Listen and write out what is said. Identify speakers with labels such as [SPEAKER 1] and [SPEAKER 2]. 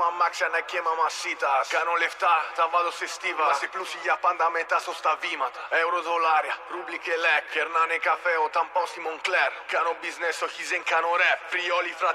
[SPEAKER 1] αμάξια ναι και μαμασίτας. Κάνω λεφτά, τα βάζω σε στίβα. Είμαστε πλούσιοι για πάντα μετά στο στα βήματα. Ευρώ, δολάρια, ρούμπλι και λεκ. Κερνάνε καφέ όταν πάω στη Moncler. Κάνω business, όχι δεν κάνω rap. Φριόλι,